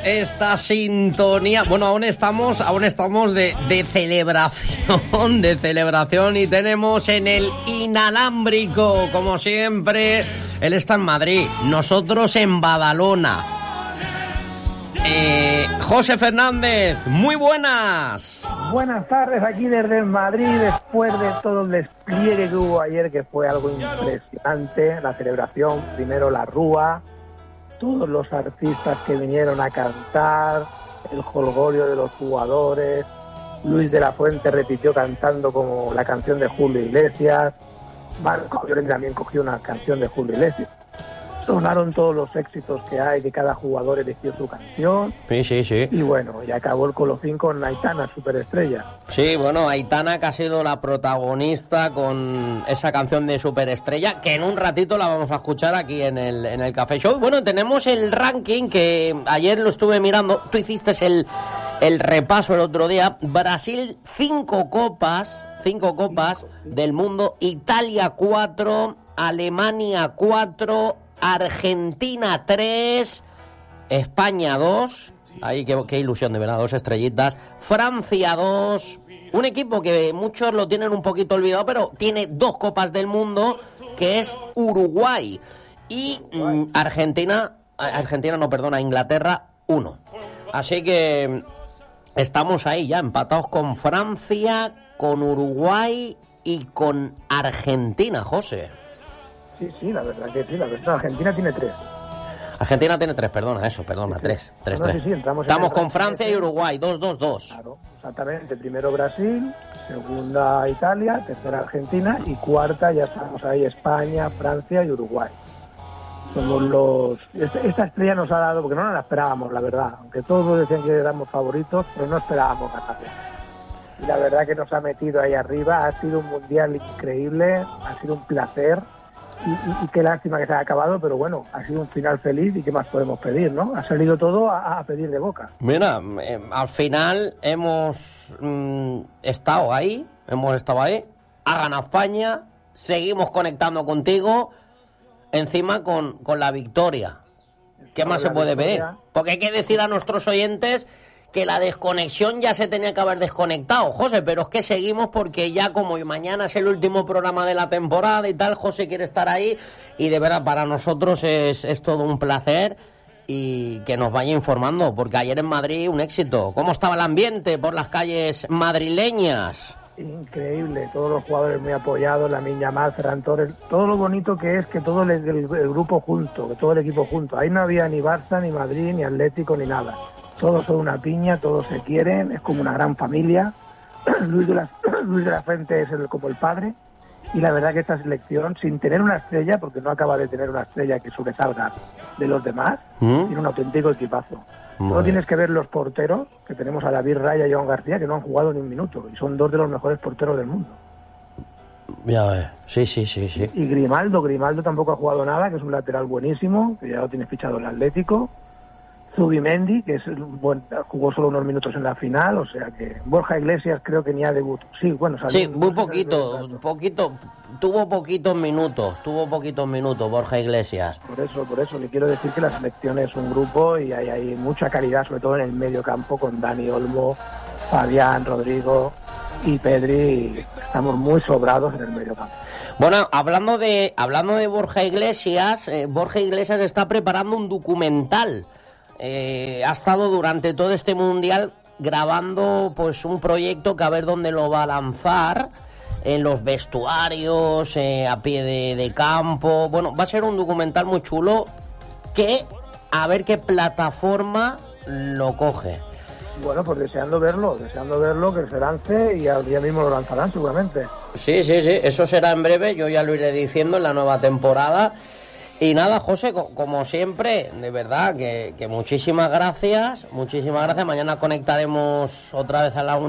esta sintonía. Bueno, aún estamos de celebración y tenemos en el inalámbrico, como siempre, él está en Madrid, nosotros en Badalona. José Fernández, muy buenas. Buenas tardes aquí desde Madrid, después de todo el despliegue que hubo ayer, que fue algo impresionante, la celebración, primero la Rúa, todos los artistas que vinieron a cantar, el jolgorio de los jugadores, Luis de la Fuente repitió cantando como la canción de Julio Iglesias, Marco Llorente también cogió una canción de Julio Iglesias. Sonaron todos los éxitos que hay, que cada jugador eligió su canción. Sí. Y bueno, y acabó el Colofín con Aitana, superestrella. Sí, bueno, Aitana, que ha sido la protagonista con esa canción de Superestrella, que en un ratito la vamos a escuchar aquí en el Café Show. Bueno, tenemos el ranking que ayer lo estuve mirando. Tú hiciste el repaso el otro día. Brasil, 5 copas del mundo. Italia, 4. Alemania, 4. Argentina, 3. España, 2. Ahí, qué ilusión, de verdad, 2 estrellitas. Francia, 2. Un equipo que muchos lo tienen un poquito olvidado, pero tiene 2 copas del mundo, que es Uruguay. Y Inglaterra, 1. Así que estamos ahí ya, empatados con Francia, con Uruguay y con Argentina, José. Sí, la verdad que sí, Argentina tiene 3. Argentina tiene 3, perdona, 3. Sí, estamos con Francia y Uruguay, 2. Claro, exactamente. Primero Brasil, segunda Italia, tercera Argentina y cuarta ya estamos ahí España, Francia y Uruguay. Somos esta estrella nos ha dado, porque no la esperábamos, la verdad. Aunque todos decían que éramos favoritos, pero no esperábamos ganar. Y la verdad que nos ha metido ahí arriba. Ha sido un mundial increíble, ha sido un placer. Y qué lástima que se haya acabado, pero bueno, ha sido un final feliz y qué más podemos pedir, ¿no? Ha salido todo a pedir de boca. Mira, al final hemos estado ahí, ha ganado España, seguimos conectando contigo, encima con la victoria. ¿Qué más se puede pedir? Porque hay que decir a nuestros oyentes que la desconexión ya se tenía que haber desconectado, José, pero es que seguimos porque ya como mañana es el último programa de la temporada y tal, José quiere estar ahí y de verdad para nosotros es todo un placer y que nos vaya informando, porque ayer en Madrid un éxito. ¿Cómo estaba el ambiente por las calles madrileñas? Increíble, todos los jugadores muy apoyados, Lamine Yamal, Ferran Torres, todo lo bonito que es que todo el grupo junto, que todo el equipo junto. Ahí no había ni Barça, ni Madrid, ni Atlético, ni nada. Todos son una piña, todos se quieren, es como una gran familia. Luis de la Fuente es como el padre. Y la verdad que esta selección, sin tener una estrella, porque no acaba de tener una estrella que sobresalga de los demás, tiene un auténtico equipazo. Solo tienes que ver los porteros, que tenemos a David Raya y Joan García, que no han jugado ni un minuto, y son 2 de los mejores porteros del mundo. Ya ves, sí. Y Grimaldo tampoco ha jugado nada, que es un lateral buenísimo, que ya lo tiene fichado el Atlético. Zubimendi, que jugó solo unos minutos en la final, o sea que Borja Iglesias creo que ni ha debutado. Sí, muy poquito, tuvo poquitos minutos Borja Iglesias. Por eso le quiero decir que la selección es un grupo y hay mucha calidad, sobre todo en el medio campo, con Dani Olmo, Fabián, Rodrigo y Pedri. Estamos muy sobrados en el medio campo. Bueno, hablando de Borja Iglesias está preparando un documental. Ha estado durante todo este mundial grabando pues un proyecto que a ver dónde lo va a lanzar, en los vestuarios, a pie de campo. Bueno, va a ser un documental muy chulo que a ver qué plataforma lo coge. Bueno, pues deseando verlo, que se lance y al día mismo lo lanzarán seguramente. Sí, eso será en breve, yo ya lo iré diciendo en la nueva temporada. Y nada, José, como siempre, de verdad que muchísimas gracias. Mañana conectaremos otra vez a la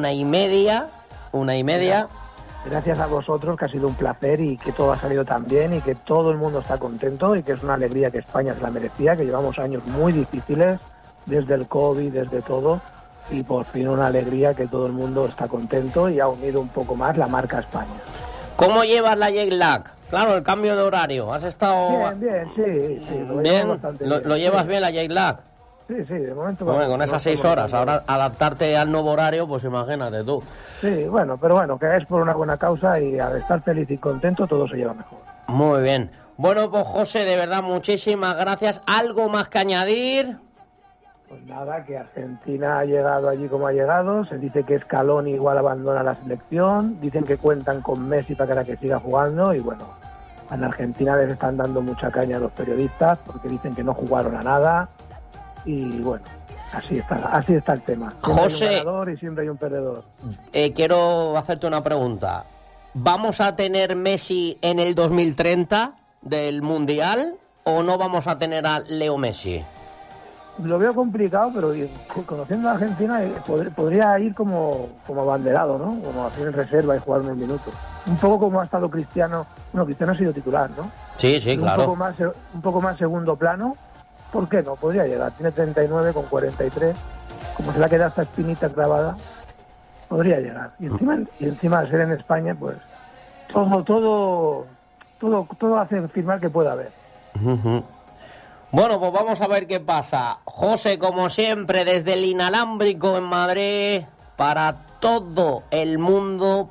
1:30. Gracias a vosotros, que ha sido un placer y que todo ha salido tan bien y que todo el mundo está contento y que es una alegría que España se la merecía, que llevamos años muy difíciles, desde el COVID, desde todo, y por fin una alegría que todo el mundo está contento y ha unido un poco más la marca España. ¿Cómo llevas la jet lag? Claro, el cambio de horario. ¿Has estado...? Bien, sí. ¿Lo llevas bien la jet lag? Sí, de momento... Bueno, con esas 6 horas, ahora adaptarte al nuevo horario, pues imagínate tú. Sí, bueno, pero bueno, que es por una buena causa y al estar feliz y contento todo se lleva mejor. Muy bien. Bueno, pues José, de verdad, muchísimas gracias. ¿Algo más que añadir? Pues nada, que Argentina ha llegado allí como ha llegado, se dice que Scaloni igual abandona la selección, dicen que cuentan con Messi para que siga jugando y bueno, en Argentina les están dando mucha caña a los periodistas porque dicen que no jugaron a nada y bueno, así está el tema. Siempre José, hay un ganador y siempre hay un perdedor. Quiero hacerte una pregunta. ¿Vamos a tener Messi en el 2030 del Mundial o no vamos a tener a Leo Messi? Lo veo complicado, pero conociendo a Argentina podría ir como abanderado, ¿no? Como hacer en reserva y jugar unos minutos. Un poco como ha estado Cristiano. Bueno, Cristiano ha sido titular, ¿no? Sí, claro. Un poco más segundo plano. ¿Por qué no? Podría llegar. Tiene 39 con 43. Como se le ha quedado esta espinita clavada, podría llegar. Y encima al ser en España, pues todo hace afirmar que puede haber. Uh-huh. Bueno, pues vamos a ver qué pasa. José, como siempre, desde el Inalámbrico en Madrid, para todo el mundo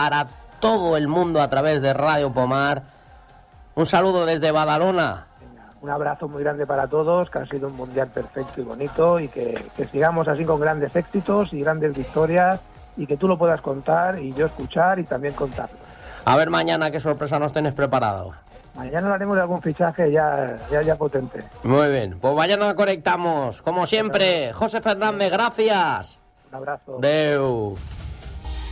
a través de Radio Pomar. Un saludo desde Badalona. Un abrazo muy grande para todos, que ha sido un mundial perfecto y bonito y que sigamos así con grandes éxitos y grandes victorias y que tú lo puedas contar y yo escuchar y también contarlo. A ver mañana qué sorpresa nos tenés preparado. Mañana haremos algún fichaje ya potente. Muy bien, pues mañana conectamos. Como siempre, José Fernández, gracias. Un abrazo. Adeu.